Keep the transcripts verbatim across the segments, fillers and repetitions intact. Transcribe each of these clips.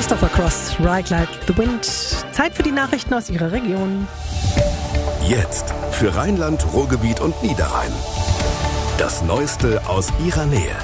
Christopher Cross, Ride Like the Wind. Zeit für die Nachrichten aus Ihrer Region. Jetzt für Rheinland, Ruhrgebiet und Niederrhein. Das Neueste aus Ihrer Nähe.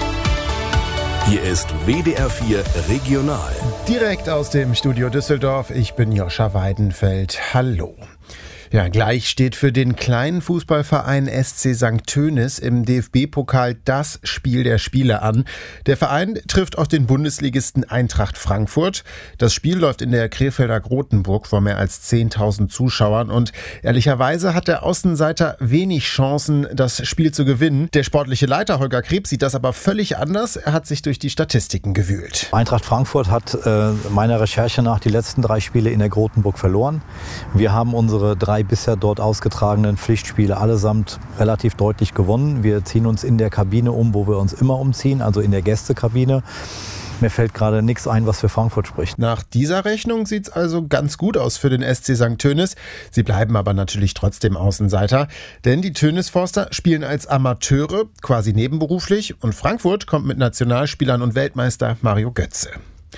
Hier ist W D R vier Regional. Direkt aus dem Studio Düsseldorf. Ich bin Joscha Weidenfeld. Hallo. Ja, gleich steht für den kleinen Fußballverein S C Sankt Tönis im D F B-Pokal das Spiel der Spiele an. Der Verein trifft auf den Bundesligisten Eintracht Frankfurt. Das Spiel läuft in der Krefelder Grotenburg vor mehr als zehntausend Zuschauern und ehrlicherweise hat der Außenseiter wenig Chancen, das Spiel zu gewinnen. Der sportliche Leiter Holger Krebs sieht das aber völlig anders. Er hat sich durch die Statistiken gewühlt. Eintracht Frankfurt hat äh, meiner Recherche nach die letzten drei Spiele in der Grotenburg verloren. Wir haben unsere drei bisher dort ausgetragenen Pflichtspiele allesamt relativ deutlich gewonnen. Wir ziehen uns in der Kabine um, wo wir uns immer umziehen, also in der Gästekabine. Mir fällt gerade nichts ein, was für Frankfurt spricht. Nach dieser Rechnung sieht es also ganz gut aus für den S C Sankt Tönis. Sie bleiben aber natürlich trotzdem Außenseiter, denn die Tönisforster spielen als Amateure, quasi nebenberuflich, und Frankfurt kommt mit Nationalspielern und Weltmeister Mario Götze.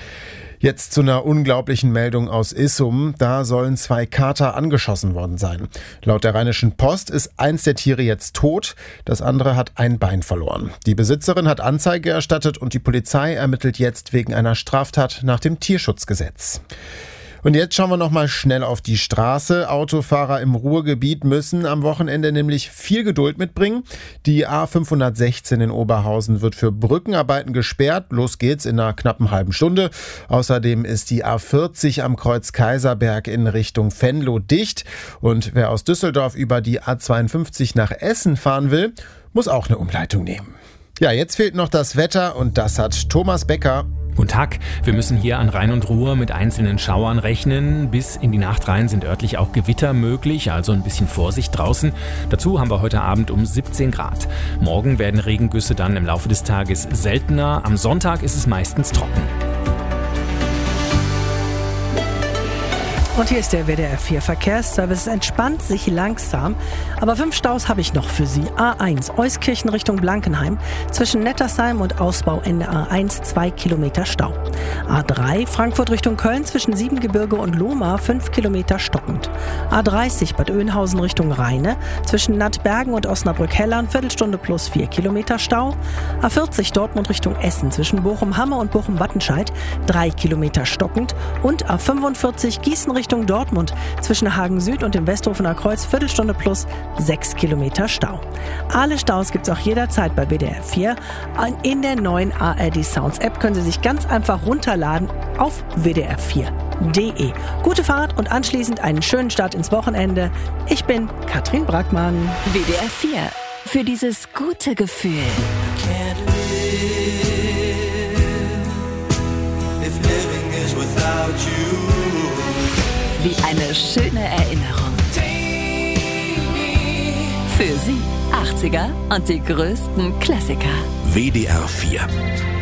Jetzt zu einer unglaublichen Meldung aus Issum. Da sollen zwei Kater angeschossen worden sein. Laut der Rheinischen Post ist eins der Tiere jetzt tot, das andere hat ein Bein verloren. Die Besitzerin hat Anzeige erstattet und die Polizei ermittelt jetzt wegen einer Straftat nach dem Tierschutzgesetz. Und jetzt schauen wir noch mal schnell auf die Straße. Autofahrer im Ruhrgebiet müssen am Wochenende nämlich viel Geduld mitbringen. Die A fünfhundertsechzehn in Oberhausen wird für Brückenarbeiten gesperrt. Los geht's in einer knappen halben Stunde. Außerdem ist die A vierzig am Kreuz Kaiserberg in Richtung Venlo dicht. Und wer aus Düsseldorf über die A zweiundfünfzig nach Essen fahren will, muss auch eine Umleitung nehmen. Ja, jetzt fehlt noch das Wetter und das hat Thomas Becker. Guten Tag. Wir müssen hier an Rhein und Ruhr mit einzelnen Schauern rechnen. Bis in die Nacht rein sind örtlich auch Gewitter möglich, also ein bisschen Vorsicht draußen. Dazu haben wir heute Abend um siebzehn Grad. Morgen werden Regengüsse dann im Laufe des Tages seltener. Am Sonntag ist es meistens trocken. Und hier ist der W D R vier Verkehrsservice. Es entspannt sich langsam, aber fünf Staus habe ich noch für Sie. A eins, Euskirchen Richtung Blankenheim. Zwischen Nettersheim und Ausbauende A eins, zwei Kilometer Stau. A drei, Frankfurt Richtung Köln zwischen Siebengebirge und Lohmar, fünf Kilometer stockend. A dreißig, Bad Oeynhausen Richtung Rheine. Zwischen Nattbergen und Osnabrück-Hellern, Viertelstunde plus vier Kilometer Stau. A vierzig, Dortmund Richtung Essen. Zwischen Bochum-Hamme und Bochum-Wattenscheid, drei Kilometer stockend. Und A fünfundvierzig, Gießen Richtung Dortmund zwischen Hagen Süd und dem Westhofener Kreuz, Viertelstunde plus sechs Kilometer Stau. Alle Staus gibt es auch jederzeit bei W D R vier. In der neuen A R D Sounds App können Sie sich ganz einfach runterladen auf w d r vier punkt d e. Gute Fahrt und anschließend einen schönen Start ins Wochenende. Ich bin Katrin Brackmann. W D R vier. Für dieses gute Gefühl. Wie eine schöne Erinnerung. Für Sie achtziger und die größten Klassiker. W D R vier.